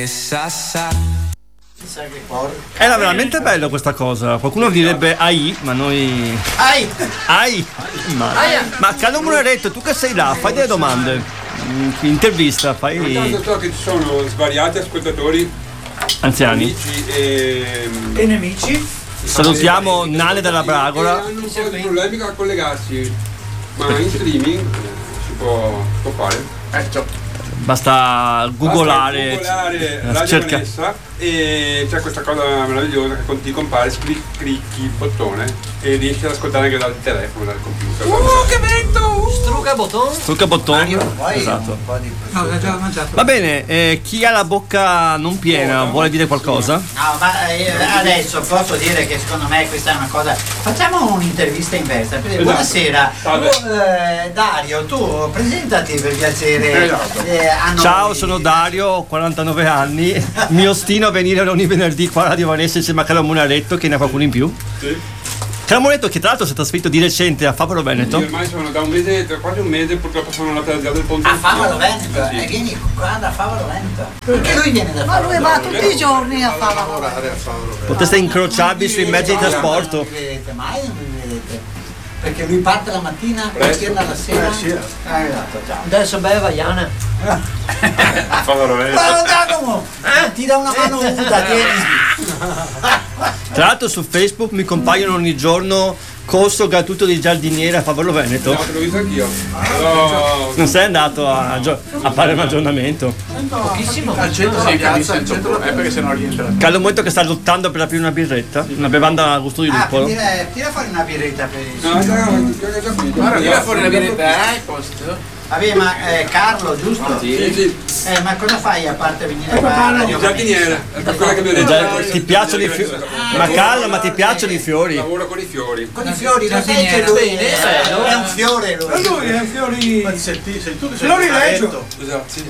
Era veramente bello questa cosa. Qualcuno direbbe AI, ma noi. AI! Ma Carlo Munaretto, tu che sei là, fai delle domande. Intervista, fai. Intanto so che ci sono svariati ascoltatori Anziani. amici e nemici. Salutiamo Nale della Bragola. Hanno un po' di problemi a collegarsi, ma in streaming si può fare. Basta googolare. Radio Vanessa e c'è questa cosa meravigliosa che ti compare, clicchi il bottone e riesci ad ascoltare anche dal telefono, dal computer. Che vento! Strucca bottone. Esatto. No, l'ho già mangiato. Va bene, chi ha la bocca non piena vuole dire qualcosa? No, ma adesso posso dire che secondo me questa è una cosa. Facciamo un'intervista inversa. Buonasera. Dario, tu presentati per piacere. Ciao, sono Dario, ho 49 anni. Mi ostino a venire ogni venerdì qua a Radio Vanessa insieme a Carlo Munaretto, che ne ha qualcuno in più. Sì. Carlo Munaretto, che tra l'altro si è trasferito di recente a Favaro Veneto. Io ormai sono da un mese, quasi un mese, purtroppo sono andato al del Ponte. A Favaro Veneto, Sì. vieni qua da Favaro Veneto. Perché lui viene da Favaro Ma lui va tutti i giorni a Favaro. Poteste incrociarvi sui mezzi di trasporto. Non vi vedete mai, non vi vedete. Perché lui parte la mattina e torna la sera. Esatto, ciao. Adesso beva Iana. Favaro Veneto. Ma Giacomo, ti dà una mano nuda, tieni. Tra l'altro su Facebook mi compaiono ogni giorno corso gratuito di giardiniere a Favaro Veneto. No, te l'ho visto anch'io. Però Non sei andato a fare un aggiornamento? Pochissimo. Al centro della piazza, al centro, perché sennò rientra. Carlo Munaretto che sta lottando per aprire una birretta, una bevanda a gusto di luppolo. Tira fuori una birretta per il no, già finito. Guarda, tira fuori la birretta, posto. Vabbè, ma Carlo, giusto? Sì. Ma cosa fai a parte venire qua a Radio Giardiniere, è quella che mi ha detto. Ti piacciono i fiori? Ma Carlo, ma ti piacciono i fiori? Lavoro con i fiori. Con i fiori, lo sai che lui è un fiore lui. Ma lui è un fiori. Ma sei tu che sei Florileggio. Esatto, sì.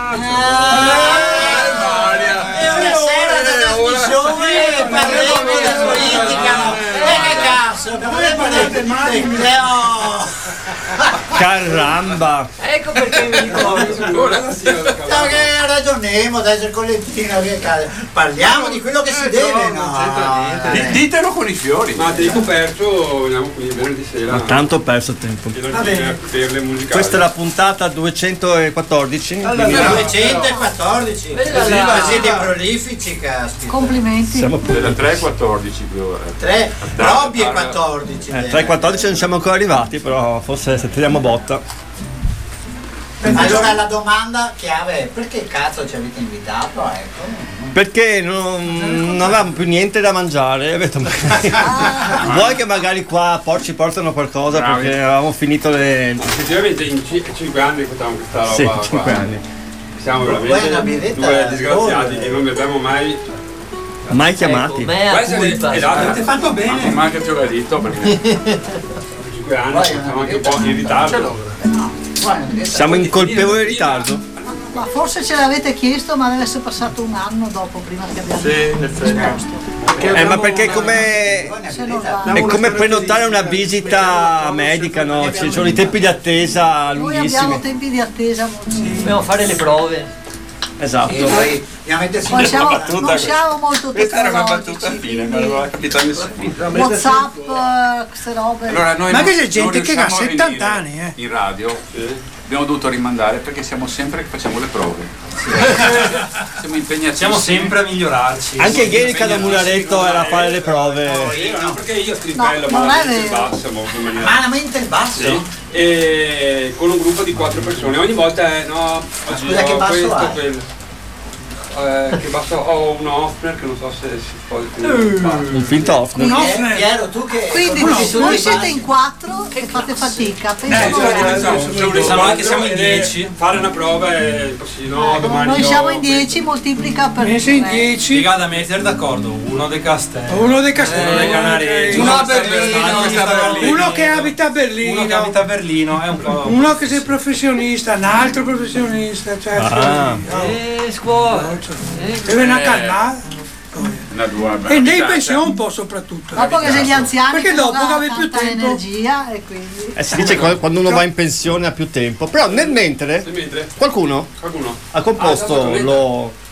È una sera da trasmissione e parleremo di politica. Che cazzo, parleremo di Caramba! Ecco perché mi ricordo. che ragioniamo adesso il collettino che cade. Parliamo di quello che si deve, no? Ditelo con i fiori. Ma tempo perso, veniamo qui venerdì sera. Ma tanto ho perso tempo. Per le musicali. Questa è la puntata 214. quindi 214. Ma siete prolifici, caspita. Complimenti. siamo Della 3-14 più ora. 3, Robby e 14. tra i 14 non siamo ancora arrivati, però forse se tiriamo botta. Allora la domanda chiave è: perché cazzo ci avete invitato? Ecco. Perché non avevamo più niente da mangiare. Ho detto, vuoi che magari qua ci portano qualcosa? Bravi. Perché avevamo finito le. Effettivamente in 5 anni facciamo questa roba. Sì, qua. 5 anni. Siamo Vuoi una veramente birretta? due disgraziati Oh. che non abbiamo mai. Mai chiamati. Mea culpa. Esatto. Avete fatto bene. Ma anche il gradito perché 5 anni siamo anche un po' in ritardo. Siamo in colpevole ritardo. Ma forse ce l'avete chiesto, ma deve essere passato un anno dopo prima che abbiamo in effetti. risposto. Ma perché è come. Se non va. È come prenotare una visita medica, no? Ci sono i tempi di attesa Noi lunghissimi. abbiamo tempi di attesa molto. Dobbiamo fare le prove. Esatto. Poi Non siamo molto Questa era una battuta tecnologici, fine, ma quindi non aveva capito nessuno. WhatsApp, queste robe. Allora noi Ma non- che c'è gente non che ha riusciamo a 70 venire anni, in radio. Abbiamo dovuto rimandare perché siamo sempre che facciamo le prove. Siamo impegnati. Siamo sempre a migliorarci. Anche ieri Carlo Munaretto era a fare le prove. No, perché io strimpello No, non è malamente il vero. basso, molto in maniera. malamente il basso. Sì. E con un gruppo di 4 persone. Ogni volta no, oggi scusa, che ho basso questo, hai? quello. Che basso ho un Hofner che non so se si può definire. Un finto off. Un Hofner. Piero, tu che Quindi conosci tutti voi i siete bassi. in 4 e fate fatica. Pensano Siamo anche siamo in 10. Fare una prova è così, no? Domani noi io- siamo in 10, moltiplica per Mesi in 3. 10. Figa da mettere d'accordo. Uno dei Castelli. Uno dei Castelli. Uno dei Canaresi. Uno Uno a che sta Berlino. a Berlino. Uno che abita a Uno che Berlino. abita a Berlino. È un po'. Uno che sei professionista, un altro professionista. Cioè, Ah. Scuola. deve una calmata. Una due, E nei pensione un po' soprattutto. Dopo che sei gli anziani Perché che non dopo che ha avevi più tanta tempo. energia e quindi Si dice che quando uno va in pensione ha più tempo. Però nel mentre Mentre qualcuno qualcuno ha composto Ah, esatto,